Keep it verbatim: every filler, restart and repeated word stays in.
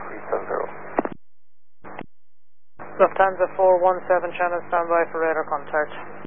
three seven zero. Lufthansa four one seven, channel standby for radar contact.